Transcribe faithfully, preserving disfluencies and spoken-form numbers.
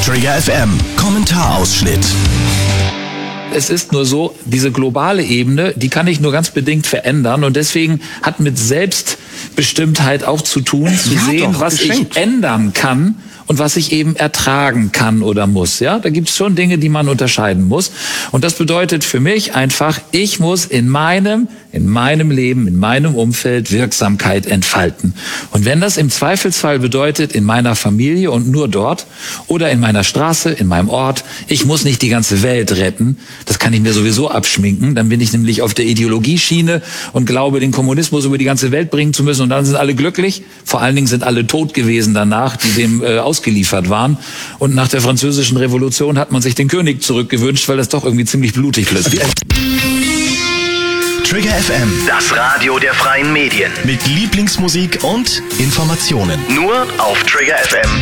Trigger F M, Kommentarausschnitt. Es ist nur so, diese globale Ebene, die kann ich nur ganz bedingt verändern und deswegen hat mit Selbstbestimmtheit auch zu tun, zu Ja, sehen, doch, was geschenkt. ich ändern kann und was ich eben ertragen kann oder muss. Ja, da gibt es schon Dinge, die man unterscheiden muss. Und das bedeutet für mich einfach, ich muss in meinem, in meinem Leben, in meinem Umfeld Wirksamkeit entfalten. Und wenn das im Zweifelsfall bedeutet, in meiner Familie und nur dort oder in meiner Straße, in meinem Ort, ich muss nicht die ganze Welt retten, das kann ich mir sowieso abschminken. Dann bin ich nämlich auf der Ideologieschiene und glaube, den Kommunismus über die ganze Welt bringen zu müssen und dann sind alle glücklich. Vor allen Dingen sind alle tot gewesen danach, die dem äh, ausgeliefert waren. Und nach der Französischen Revolution hat man sich den König zurückgewünscht, weil das doch irgendwie ziemlich blutig plötzlich. Trigger F M, Das Radio der freien Medien. mit Lieblingsmusik und Informationen. Nur auf Trigger F M.